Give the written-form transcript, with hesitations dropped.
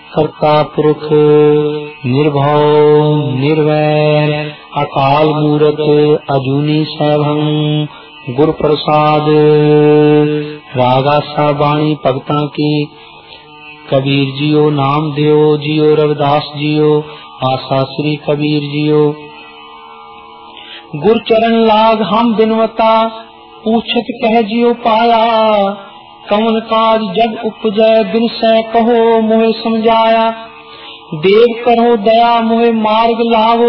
करता पुरख निर्भव निर्वैर अकाल मूरत अजूनी सैभं गुर प्रसाद। रागासा बाणी भगतां की कबीर जियो नाम दियो जियो रविदास जियो आसा श्री कबीर जियो। गुर चरण लाग हम बिनवता पूछत कह जियो पाया। कवन काज जग उपजै बिन सै कहो मोहे समझाया। देव करो दया मोहे मार्ग लावो